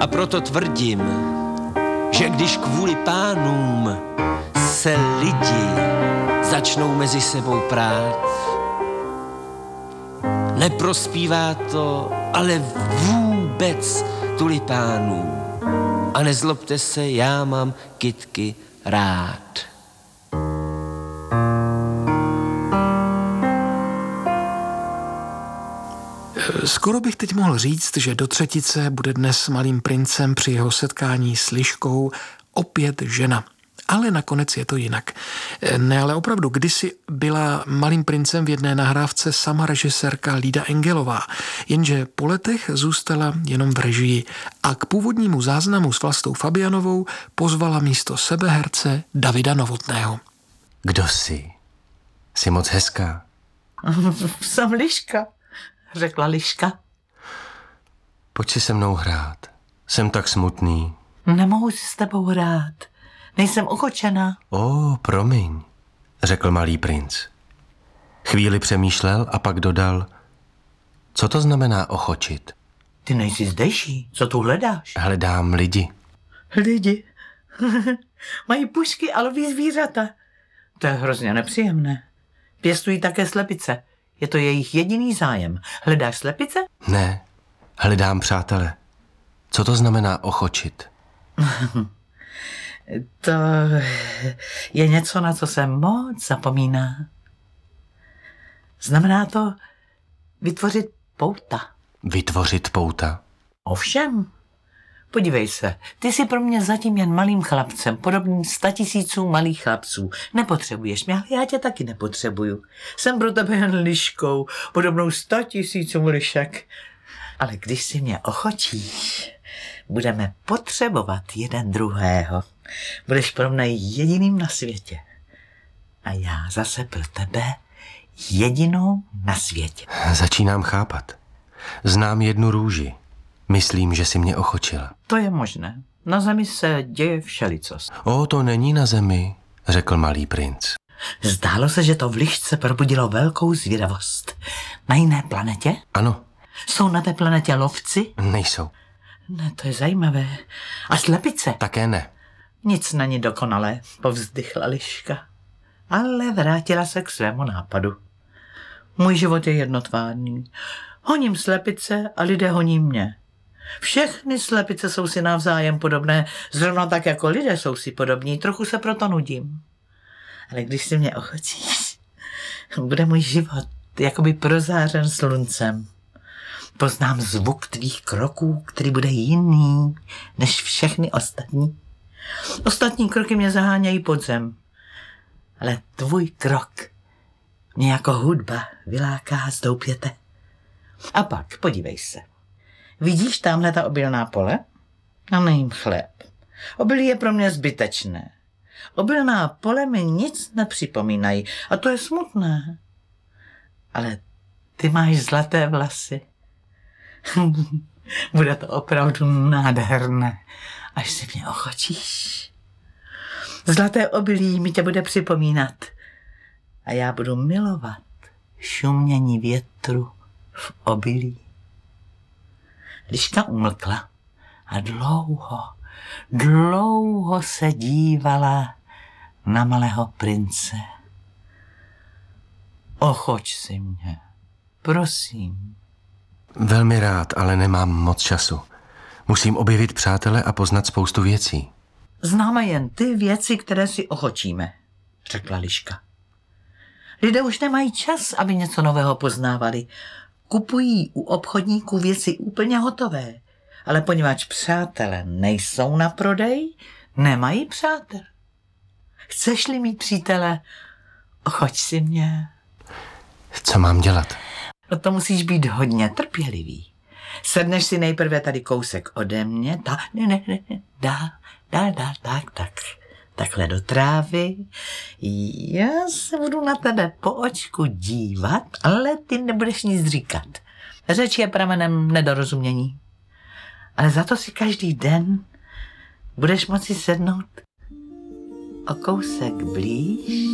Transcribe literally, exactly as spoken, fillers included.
A proto tvrdím, že když kvůli pánům se lidi začnou mezi sebou prát, neprospívá to ale vůbec tulipánů. A nezlobte se, já mám kytky rád. Skoro bych teď mohl říct, že do třetice bude dnes s Malým princem při jeho setkání s Liškou opět žena. Ale nakonec je to jinak. Ne, ale opravdu, kdysi byla Malým princem v jedné nahrávce sama režisérka Lída Engelová, jenže po letech zůstala jenom v režii a k původnímu záznamu s Vlastou Fabianovou pozvala místo sebe herce Davida Novotného. Kdo jsi? Jsi moc hezká. Jsem Liška, řekla Liška. Pojď si se mnou hrát. Jsem tak smutný. Nemohu si s tebou hrát. Nejsem ochočena. Ó, promiň, řekl Malý princ. Chvíli přemýšlel a pak dodal, co to znamená ochočit? Ty nejsi zdejší, co tu hledáš? Hledám lidi. Lidi? Mají pušky a loví zvířata. To je hrozně nepříjemné. Pěstují také slepice. Je to jejich jediný zájem. Hledáš slepice? Ne, hledám přátele. Co to znamená ochočit? To je něco, na co se moc zapomíná. Znamená to vytvořit pouta. Vytvořit pouta? Ovšem. Podívej se, ty jsi pro mě zatím jen malým chlapcem, podobným statisícům malých chlapců. Nepotřebuješ mě, ale já tě taky nepotřebuju. Jsem pro tebe jen liškou, podobnou statisícům lišek. Ale když si mě ochočíš, budeme potřebovat jeden druhého. Budeš pro mě jediným na světě. A já zase pro tebe jedinou na světě. Začínám chápat. Znám jednu růži. Myslím, že si mě ochočila. To je možné. Na zemi se děje všelicos. O, to není na zemi, řekl Malý princ. Zdálo se, že to v Lišce probudilo velkou zvědavost. Na jiné planetě? Ano. Jsou na té planetě lovci? Nejsou. Ne, to je zajímavé. A slepice? Také ne. Nic není dokonalé, povzdychla Liška. Ale vrátila se k svému nápadu. Můj život je jednotvárný. Honím slepice a lidé honí mě. Všechny slepice jsou si navzájem podobné, zrovna tak jako lidé jsou si podobní, trochu se proto nudím. Ale když si mě ochočíš, bude můj život jakoby prozářen sluncem. Poznám zvuk tvých kroků, který bude jiný než všechny ostatní. Ostatní kroky mě zahánějí pod zem, ale tvůj krok mě jako hudba vyláká z doupěte. A pak, podívej se. Vidíš tamhle ta obilná pole? A nejím chléb. Obilí je pro mě zbytečné. Obilná pole mi nic nepřipomínají a to je smutné. Ale ty máš zlaté vlasy. Bude to opravdu nádherné, až si mě ochočíš. Zlaté obilí mi tě bude připomínat a já budu milovat šumění větru v obilí. Liška umlkla a dlouho, dlouho se dívala na Malého prince. Ochoč si mě, prosím. Velmi rád, ale nemám moc času. Musím objevit přátele a poznat spoustu věcí. Známe jen ty věci, které si ochočíme, řekla Liška. Lidé už nemají čas, aby něco nového poznávali. Kupují u obchodníků věci úplně hotové, ale poněvadž přátelé nejsou na prodej, nemají přátel. Chceš-li mít přítele, ochoč si mě. Co mám dělat? No to musíš být hodně trpělivý. Sedneš si nejprve tady kousek ode mě, ta, ne, ne, ne, ne, dál, dál, dál, tak, tak, takhle do trávy. Já se budu na tebe po očku dívat, ale ty nebudeš nic říkat. Řeč je pramenem nedorozumění. Ale za to si každý den budeš moci sednout o kousek blíž